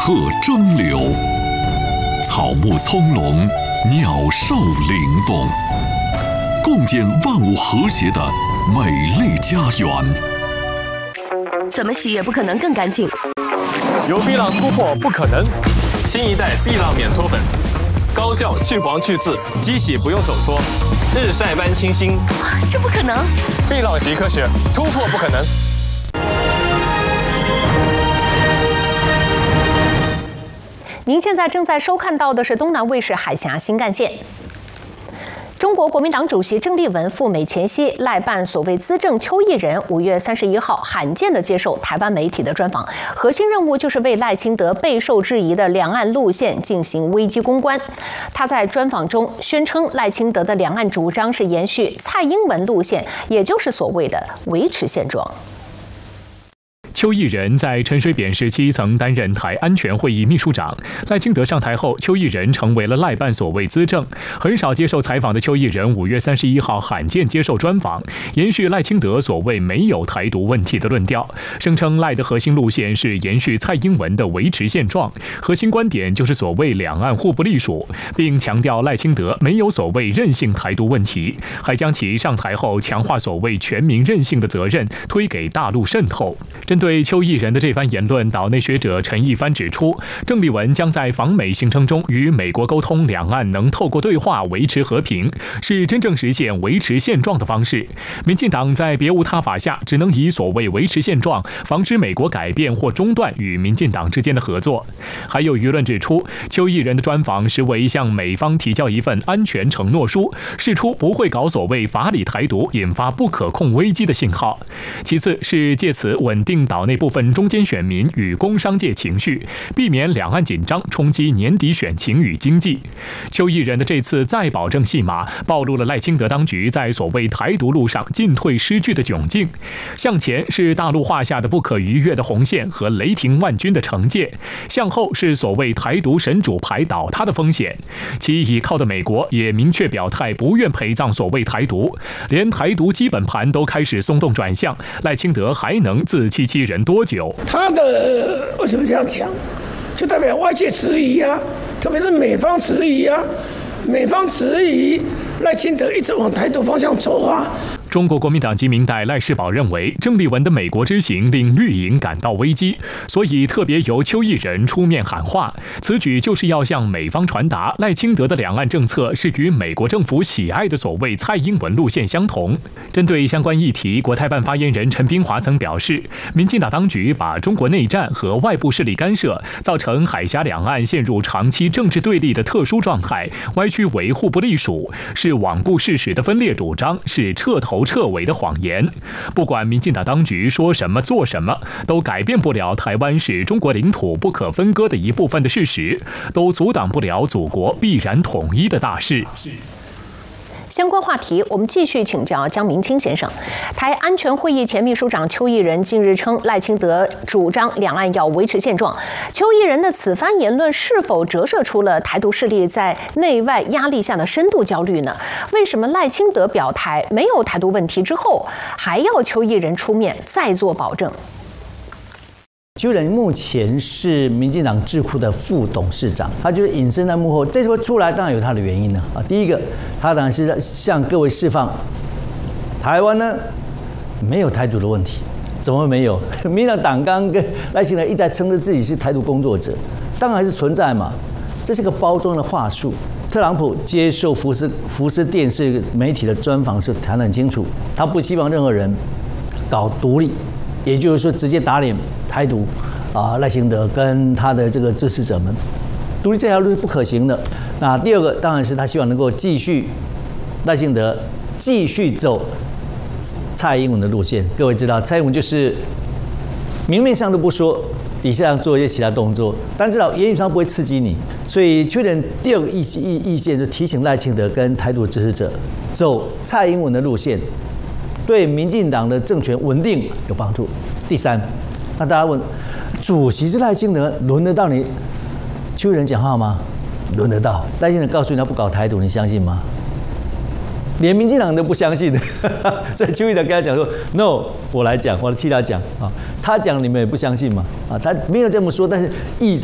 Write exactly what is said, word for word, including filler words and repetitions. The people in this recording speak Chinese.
壑争流，草木葱茏，鸟兽灵动，共建万物和谐的美丽家园。 怎么洗也不可能更干净。 有碧朗突破不可能，新一代碧朗免搓粉，高效去黄去渍，机洗不用手搓，日晒般清新。 这不可能！ 碧朗洗科学，突破不可能。 您现在正在收看到的是东南卫视海峡新干线。中国国民党主席郑丽文赴美前夕，赖办所谓资政邱毅人五月三十一号罕见地接受台湾媒体的专访，核心任务就是为赖清德备受质疑的两岸路线进行危机公关。他在专访中宣称，赖清德的两岸主张是延续蔡英文路线，也就是所谓的维持现状。 邱毅人在陈水扁时期曾担任台安全会议秘书长。赖清德上台后，邱毅人成为了赖办所谓资政。很少接受采访的邱毅人，五月三十一号罕见接受专访，延续赖清德所谓没有台独问题的论调，声称赖的核心路线是延续蔡英文的维持现状，核心观点就是所谓两岸互不隶属，并强调赖清德没有所谓任性台独问题，还将其上台后强化所谓全民任性的责任推给大陆渗透。针对邱毅人的这番言论，岛内学者陈一帆指出，郑丽文将在访美行程中与美国沟通两岸能透过对话维持和平，是真正实现维持现状的方式。民进党在别无他法下，只能以所谓维持现状，防止美国改变或中断与民进党之间的合作。还有舆论指出，邱毅人的专访实为向美方提交一份安全承诺书，释出不会搞所谓法理台独，引发不可控危机的信号。其次是借此稳定岛内部分中间选民与工商界情绪，避免两岸紧张冲击年底选情与经济。邱毅人的这次再保证戏码，暴露了赖清德当局在所谓台独路上进退失据的窘境。向前是大陆画下的不可逾越的红线和雷霆万钧的惩戒，向后是所谓台独神主牌倒塌的风险。其倚靠的美国也明确表态不愿陪葬所谓台独，连台独基本盘都开始松动转向，赖清德还能自欺欺人多久？ 他的为什么这样讲，就代表外界迟疑啊，特别是美方迟疑啊，美方迟疑，赖清德一直往台独方向走啊。 中国国民党籍民代赖士葆认为，郑丽文的美国之行令绿营感到危机，所以特别由邱毅人出面喊话。此举就是要向美方传达，赖清德的两岸政策是与美国政府喜爱的所谓蔡英文路线相同。针对相关议题，国台办发言人陈斌华曾表示，民进党当局把中国内战和外部势力干涉，造成海峡两岸陷入长期政治对立的特殊状态，歪曲为互不隶属，是罔顾事实的分裂主张，是彻头彻尾的谎言。不管民进党当局说什么做什么，都改变不了台湾是中国领土不可分割的一部分的事实，都阻挡不了祖国必然统一的大势。 相关话题，我们继续请教江明清先生。台安全会议前秘书长邱毅人近日称，赖清德主张两岸要维持现状。邱毅人的此番言论是否折射出了台独势力在内外压力下的深度焦虑呢？为什么赖清德表态没有台独问题之后，还要邱毅人出面再做保证？ 邱毅人目前是民进党智库的副董事长，他就是隐身在幕后。这次出来当然有他的原因呢啊，第一个，他当然是向各位释放，台湾呢没有台独的问题，怎么会没有？民进党党纲跟赖清德一再称之自己是台独工作者，当然还是存在嘛，这是个包装的话术。特朗普接受福斯福斯电视媒体的专访时谈得很清楚，他不希望任何人搞独立，也就是说直接打脸台独啊，赖清德跟他的这个支持者们，独立这条路是不可行的。那第二个当然是他希望能够继续赖清德继续走蔡英文的路线。各位知道，蔡英文就是明面上都不说，底下做一些其他动作，但至少言语上不会刺激你。所以确认第二个意意意见就提醒赖清德跟台独支持者走蔡英文的路线，对民进党的政权稳定有帮助。第三，那大家问，主席是赖清德，轮得到你邱毅人讲话吗？轮得到。赖清德告诉你他不搞台独，你相信吗？连民进党都不相信的，所以邱毅人跟他讲说 ：“No， 我来讲，我来替他讲啊。”他讲你们也不相信嘛？啊，他没有这么说，但是意